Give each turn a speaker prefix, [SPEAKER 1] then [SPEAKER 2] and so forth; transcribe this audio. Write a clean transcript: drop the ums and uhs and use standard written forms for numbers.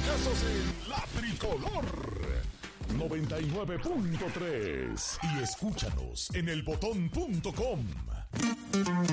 [SPEAKER 1] Casos en La Tricolor 99.3 y escúchanos en elbotón.com.